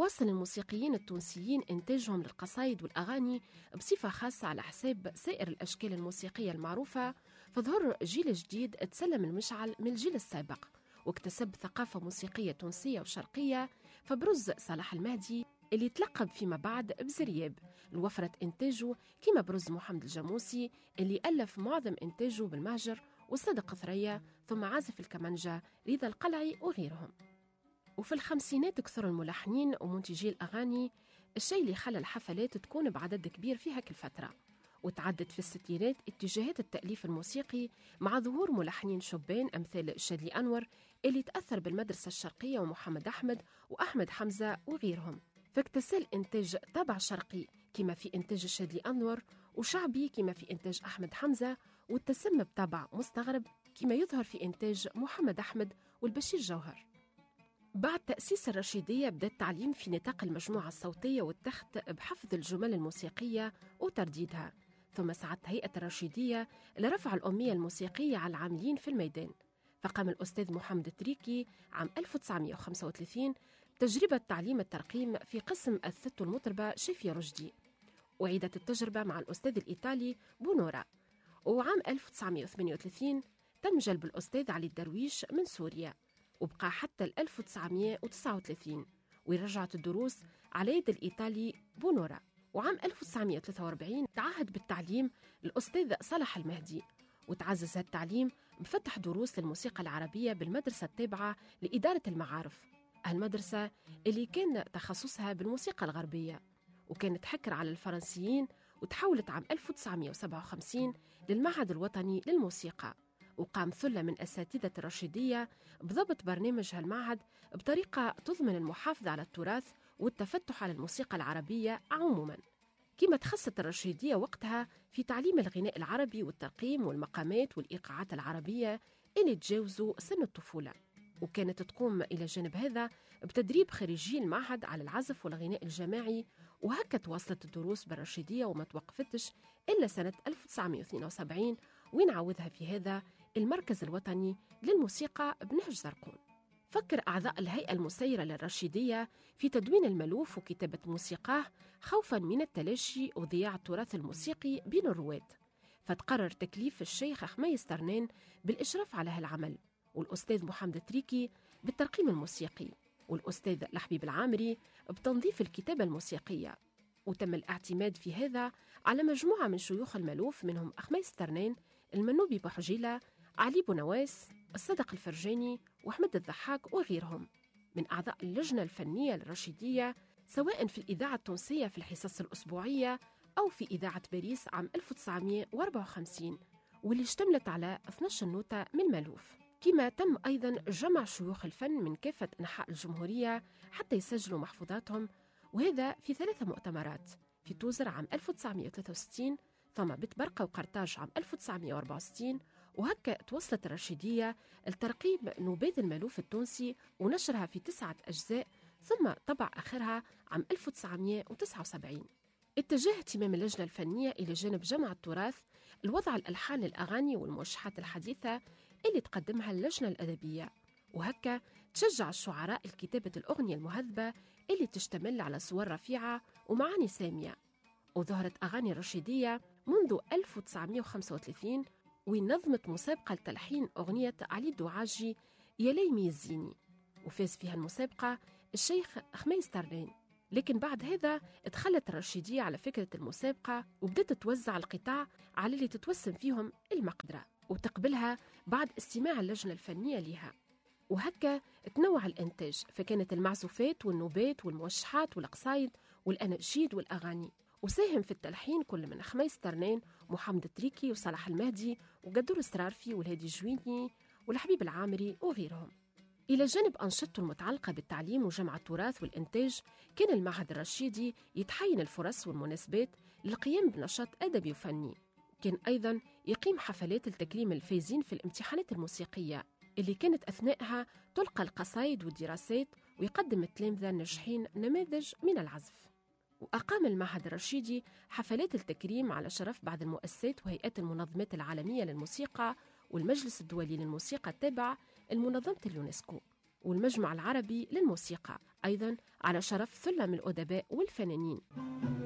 واصل الموسيقيين التونسيين إنتاجهم للقصايد والأغاني بصفة خاصة على حساب سائر الأشكال الموسيقية المعروفة، فظهر جيل جديد تسلم المشعل من الجيل السابق واكتسب ثقافة موسيقية تونسية وشرقية. فبرز صلاح المهدي اللي تلقب فيما بعد بزرياب لوفرة إنتاجه، كما برز محمد الجاموسي اللي ألف معظم إنتاجه بالمهجر، وصدق ثريا، ثم عازف الكمانجة رضا القلعي وغيرهم. وفي الخمسينات كثر الملحنين ومنتجي الأغاني، الشيء اللي خلى الحفلات تكون بعدد كبير في هاك الفترة. وتعدت في الستينات اتجاهات التأليف الموسيقي مع ظهور ملحنين شبان أمثال شادلي أنور اللي تأثر بالمدرسة الشرقية ومحمد أحمد وأحمد حمزة وغيرهم. فاكتسل إنتاج طابع شرقي كما في إنتاج شادلي أنور، وشعبي كما في إنتاج أحمد حمزة، والتسم بطابع مستغرب كما يظهر في إنتاج محمد أحمد والبشير جوهر. بعد تأسيس الرشيدية بدأ التعليم في نطاق المجموعة الصوتية والتخت بحفظ الجمل الموسيقية وترديدها، ثم سعت هيئة الرشيدية لرفع الأمية الموسيقية على العاملين في الميدان. فقام الأستاذ محمد التريكي عام 1935 بتجربة تعليم الترقيم في قسم الثت المطربة شافية رشدي، وعيدت التجربة مع الأستاذ الإيطالي بونورا. وعام 1938 تم جلب الأستاذ علي الدرويش من سوريا، وبقى حتى 1939 ورجعت الدروس على يد الإيطالي بونورا. وعام 1943 تعهد بالتعليم الأستاذ صلاح المهدي، وتعزز هالتعليم بفتح دروس للموسيقى العربية بالمدرسة التابعة لإدارة المعارف، المدرسة اللي كان تخصصها بالموسيقى الغربية، وكانت حكر على الفرنسيين، وتحولت عام 1957 للمعهد الوطني للموسيقى. وقام ثلة من أساتذة الرشيدية بضبط برنامج هالمعهد بطريقة تضمن المحافظة على التراث والتفتح على الموسيقى العربية عموماً. كما تخصت الرشيدية وقتها في تعليم الغناء العربي والترقيم والمقامات والإيقاعات العربية اللي تجاوزوا سن الطفولة، وكانت تقوم إلى جانب هذا بتدريب خريجي المعهد على العزف والغناء الجماعي. وهكا تواصلت الدروس بالرشيدية وما توقفتش إلا سنة 1972 وين عوضها في هذا المركز الوطني للموسيقى بنهج زرقون. فكر أعضاء الهيئة المسيرة للرشيدية في تدوين الملوف وكتابة موسيقاه خوفاً من التلاشي وضياع التراث الموسيقي بين الرواد، فتقرر تكليف الشيخ خميس ترنان بالإشراف على هالعمل، والأستاذ محمد التريكي بالترقيم الموسيقي، والأستاذ الحبيب العامري بتنظيف الكتابة الموسيقية. وتم الاعتماد في هذا على مجموعة من شيوخ الملوف، منهم خميس ترنان، المنوبي بوحجيلة، علي بونواس، الصدق الفرجاني، وأحمد الضحاك وغيرهم من أعضاء اللجنة الفنية للرشيدية، سواء في الإذاعة التونسية في الحصص الأسبوعية أو في إذاعة باريس عام 1954، واللي اشتملت على 12 نوتة من الملوف. كما تم أيضا جمع شيوخ الفن من كافة أنحاء الجمهورية حتى يسجلوا محفوظاتهم، وهذا في 3 مؤتمرات: في توزر عام 1963، ثم بتبرقة وقرطاج عام 1964. وهكا توصلت الرشيدية الترقيم نباذ الملوف التونسي ونشرها في 9 أجزاء، ثم طبع آخرها عام 1979. اتجه اهتمام اللجنة الفنية إلى جانب جمع التراث الوضع الألحان للأغاني والموشحات الحديثة اللي تقدمها اللجنة الأدبية، وهكا تشجع الشعراء الكتابة الأغنية المهذبة اللي تشتمل على صور رفيعة ومعاني سامية. وظهرت أغاني الرشيدية منذ 1935 ونظمت مسابقة لتلحين أغنية علي الدعاجي يا ليمي الزيني، وفاز فيها المسابقة الشيخ خميس ترنان. لكن بعد هذا اتخلت الرشيدية على فكرة المسابقة وبدأت توزع القطاع على اللي تتوسم فيهم المقدرة وتقبلها بعد استماع اللجنة الفنية لها. وهكا تنوع الإنتاج، فكانت المعزوفات والنوبات والموشحات والقصايد والأناشيد والأغاني. وساهم في التلحين كل من خميس ترنان، محمد التريكي، وصلاح المهدي، وقدور السرارفي، والهادي الجويني، والحبيب العامري وغيرهم. إلى جانب أنشطته المتعلقة بالتعليم وجمع التراث والإنتاج، كان المعهد الرشيدي يتحين الفرص والمناسبات للقيام بنشاط أدبي وفني. كان أيضاً يقيم حفلات لتكريم الفائزين في الامتحانات الموسيقية اللي كانت أثناءها تلقى القصايد والدراسات، ويقدم التلامذة الناجحين نماذج من العزف. وأقام المعهد الرشيدي حفلات التكريم على شرف بعض المؤسسات وهيئات المنظمات العالمية للموسيقى والمجلس الدولي للموسيقى التابع لمنظمة اليونسكو. والمجمع العربي للموسيقى، أيضا على شرف ثلة من الأدباء والفنانين.